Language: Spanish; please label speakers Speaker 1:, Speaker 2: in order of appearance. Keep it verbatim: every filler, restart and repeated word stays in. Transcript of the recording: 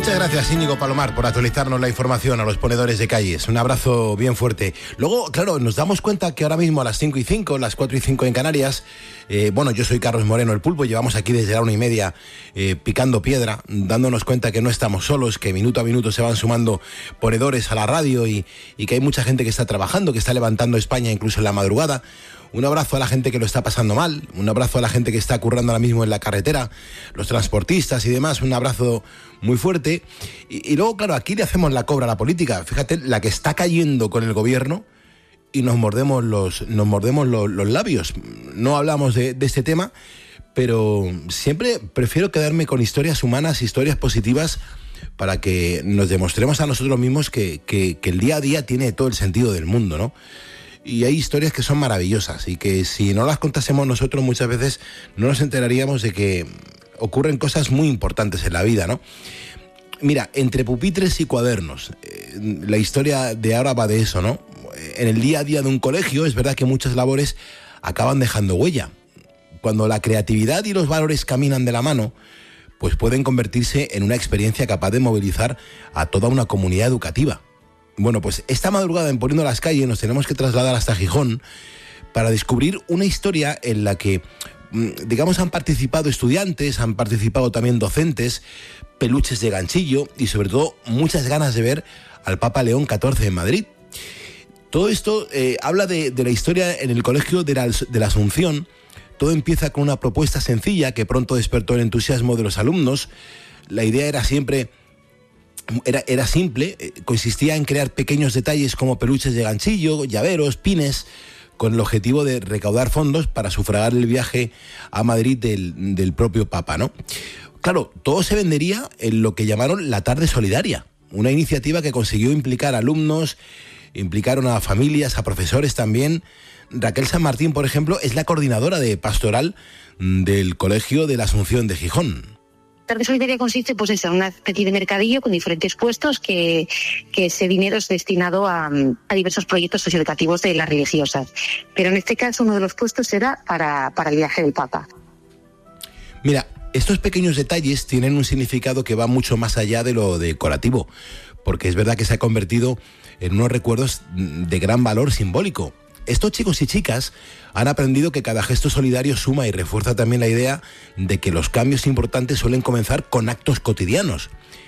Speaker 1: Muchas gracias, Íñigo Palomar, por actualizarnos la información a los ponedores de calles. Un abrazo bien fuerte. Luego, claro, nos damos cuenta que ahora mismo a las cinco y cinco, las cuatro y cinco en Canarias, eh, bueno, yo soy Carlos Moreno, el Pulpo, llevamos aquí desde la una y media eh, picando piedra, dándonos cuenta que no estamos solos, que minuto a minuto se van sumando ponedores a la radio y, y que hay mucha gente que está trabajando, que está levantando España incluso en la madrugada. Un abrazo a la gente que lo está pasando mal, un abrazo a la gente que está currando ahora mismo en la carretera, los transportistas y demás, un abrazo muy fuerte. Y, y luego, claro, aquí le hacemos la cobra a la política. Fíjate, la que está cayendo con el gobierno y nos mordemos los, nos mordemos los, los labios. No hablamos de, de este tema, pero siempre prefiero quedarme con historias humanas, historias positivas, para que nos demostremos a nosotros mismos que, que, que el día a día tiene todo el sentido del mundo, ¿no? Y hay historias que son maravillosas y que si no las contásemos nosotros muchas veces no nos enteraríamos de que ocurren cosas muy importantes en la vida, ¿no? Mira, entre pupitres y cuadernos, eh, la historia de ahora va de eso, ¿no? En el día a día de un colegio es verdad que muchas labores acaban dejando huella. Cuando la creatividad y los valores caminan de la mano, pues pueden convertirse en una experiencia capaz de movilizar a toda una comunidad educativa. Bueno, pues esta madrugada en Poniendo las Calles nos tenemos que trasladar hasta Gijón para descubrir una historia en la que, digamos, han participado estudiantes, han participado también docentes, peluches de ganchillo y sobre todo muchas ganas de ver al Papa León catorce en Madrid. Todo esto eh, habla de, de la historia en el Colegio de la, de la Asunción. Todo empieza con una propuesta sencilla que pronto despertó el entusiasmo de los alumnos. La idea era siempre... Era, era simple, eh, consistía en crear pequeños detalles como peluches de ganchillo, llaveros, pines, con el objetivo de recaudar fondos para sufragar el viaje a Madrid del, del propio Papa, ¿no? Claro, todo se vendería en lo que llamaron la Tarde Solidaria, una iniciativa que consiguió implicar a alumnos, implicaron a familias, a profesores también. Raquel San Martín, por ejemplo, es la coordinadora de pastoral del Colegio de la Asunción de Gijón.
Speaker 2: Tarde Solidaria consiste pues en una especie de mercadillo con diferentes puestos que, que ese dinero es destinado a, a diversos proyectos socioeducativos de las religiosas. Pero en este caso uno de los puestos era para, para el viaje del Papa.
Speaker 1: Mira, estos pequeños detalles tienen un significado que va mucho más allá de lo decorativo, porque es verdad que se ha convertido en unos recuerdos de gran valor simbólico. Estos chicos y chicas han aprendido que cada gesto solidario suma y refuerza también la idea de que los cambios importantes suelen comenzar con actos cotidianos.